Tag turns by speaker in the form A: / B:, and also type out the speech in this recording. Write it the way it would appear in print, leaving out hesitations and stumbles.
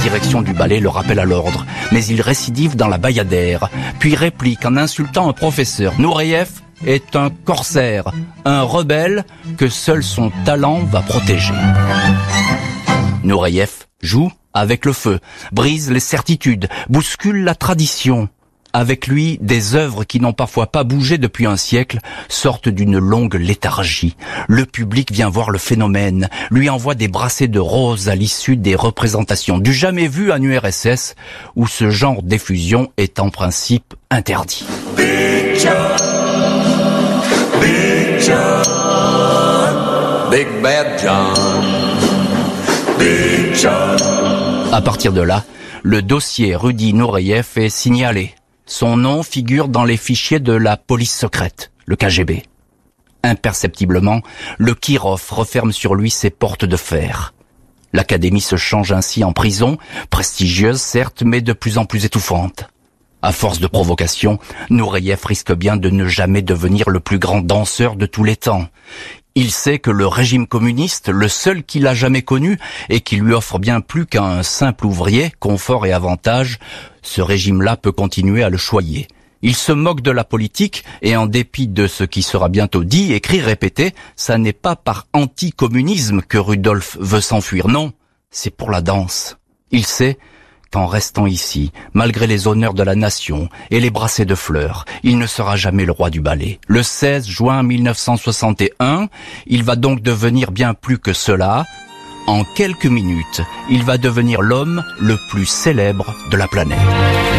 A: direction du ballet le rappelle à l'ordre, mais il récidive dans la Bayadère, puis réplique en insultant un professeur. Nureyev est un corsaire, un rebelle que seul son talent va protéger. Nureyev joue avec le feu, brise les certitudes, bouscule la tradition. Avec lui, des œuvres qui n'ont parfois pas bougé depuis un siècle sortent d'une longue léthargie. Le public vient voir le phénomène, lui envoie des brassées de roses à l'issue des représentations, du jamais vu en URSS, où ce genre d'effusion est en principe interdit.
B: Big John, Big John, Big Bad John, Big John.
A: À partir de là, le dossier Rudy Nureyev est signalé. Son nom figure dans les fichiers de la police secrète, le KGB. Imperceptiblement, le Kirov referme sur lui ses portes de fer. L'académie se change ainsi en prison, prestigieuse certes, mais de plus en plus étouffante. À force de provocation, Nureyev risque bien de ne jamais devenir le plus grand danseur de tous les temps. Il sait que le régime communiste, le seul qu'il a jamais connu et qui lui offre bien plus qu'à un simple ouvrier, confort et avantages, ce régime-là peut continuer à le choyer. Il se moque de la politique et en dépit de ce qui sera bientôt dit, écrit, répété, ça n'est pas par anticommunisme que Rudolf veut s'enfuir, non, c'est pour la danse. Il sait qu'en restant ici, malgré les honneurs de la nation et les brassées de fleurs, il ne sera jamais le roi du ballet. Le 16 juin 1961, il va donc devenir bien plus que cela. En quelques minutes, il va devenir l'homme le plus célèbre de la planète.